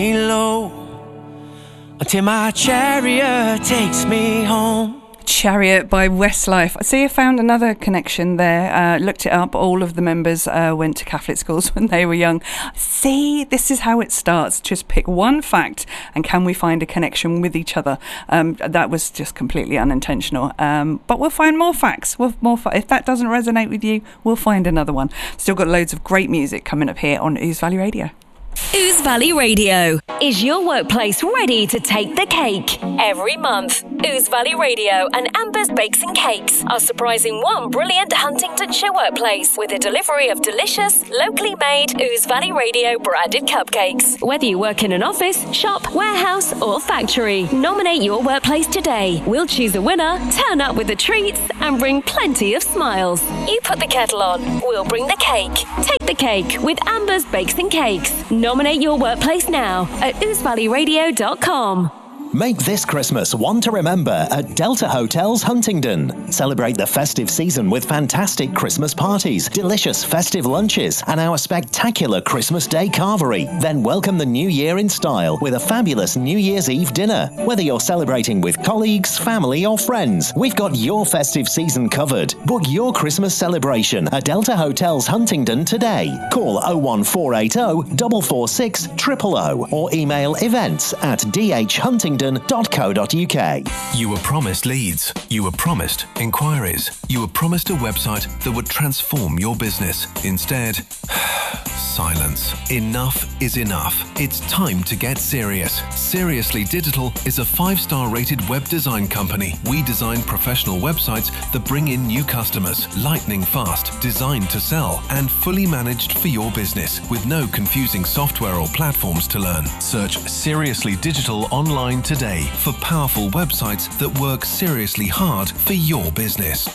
Low until my chariot takes me home. Chariot by Westlife. I see I found another connection there. Looked it up. All of the members went to Catholic schools when they were young. See, this is how it starts. Just pick one fact and can we find a connection with each other? That was just completely unintentional. But we'll find more facts. If that doesn't resonate with you, we'll find another one. Still got loads of great music coming up here on Ouse Valley Radio. Ouse Valley Radio. Is your workplace ready to take the cake? Every month, Ouse Valley Radio and Amber's Bakes and Cakes are surprising one brilliant Huntingdonshire workplace with a delivery of delicious, locally made Ouse Valley Radio branded cupcakes. Whether you work in an office, shop, warehouse or factory, nominate your workplace today. We'll choose a winner, turn up with the treats and bring plenty of smiles. You put the kettle on, we'll bring the cake. Take the cake with Amber's Bakes and Cakes. Nominate your workplace now at ousevalleyradio.com. Make this Christmas one to remember at Delta Hotels Huntingdon. Celebrate the festive season with fantastic Christmas parties, delicious festive lunches, and our spectacular Christmas Day carvery. Then welcome the new year in style with a fabulous New Year's Eve dinner. Whether you're celebrating with colleagues, family, or friends, we've got your festive season covered. Book your Christmas celebration at Delta Hotels Huntingdon today. Call 01480 446 000 or email events@dhhuntingdon.co.uk. You were promised leads. You were promised inquiries. You were promised a website that would transform your business. Instead, silence. Enough is enough. It's time to get serious. Seriously Digital is a 5-star rated web design company. We design professional websites that bring in new customers, lightning fast, designed to sell, and fully managed for your business with no confusing software or platforms to learn. Search Seriously Digital online today for powerful websites that work seriously hard for your business.